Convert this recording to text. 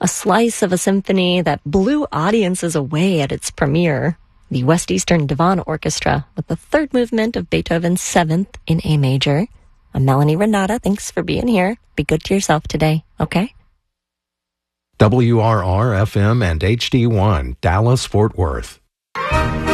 a slice of a symphony that blew audiences away at its premiere. The West Eastern Divan Orchestra with the third movement of Beethoven's Seventh in A major. I'm Melanie Renata. Thanks for being here. Be good to yourself today, okay? WRR-FM and HD1, Dallas, Fort Worth.